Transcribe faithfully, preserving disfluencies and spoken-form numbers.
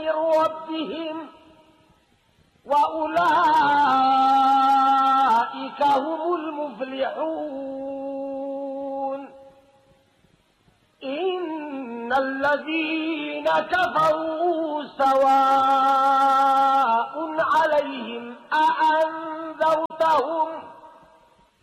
من ربهم وأولئك هم المفلحون. إن الذين كفروا سواء